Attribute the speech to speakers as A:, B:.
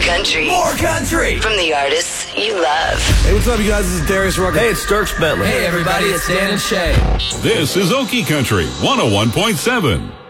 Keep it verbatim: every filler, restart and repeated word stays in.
A: country.
B: More country.
A: From the artists you love.
C: Hey, what's up, you guys? This is Darius Rucker.
B: Hey, it's Dierks Bentley.
D: Hey, everybody, it's Dan and Shay.
E: This is Okie Country one oh one point seven.